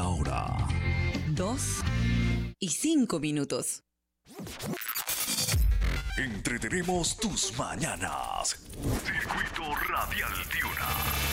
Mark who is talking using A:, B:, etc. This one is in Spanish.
A: la hora.
B: 2:05.
A: Entretenemos tus mañanas. Circuito Radial Tiuna.